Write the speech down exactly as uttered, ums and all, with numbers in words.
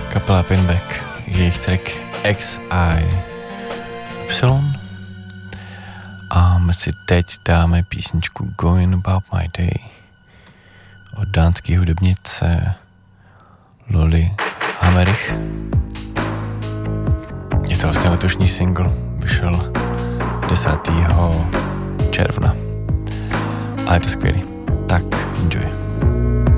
kapela Pinback, jejich track X I Y. A my si teď dáme písničku Going About My Day od dánské hudebnice Loli Hammerich. Je to vlastně letošní single, vyšel desátého června. A je to skvělý. Tak, enjoy.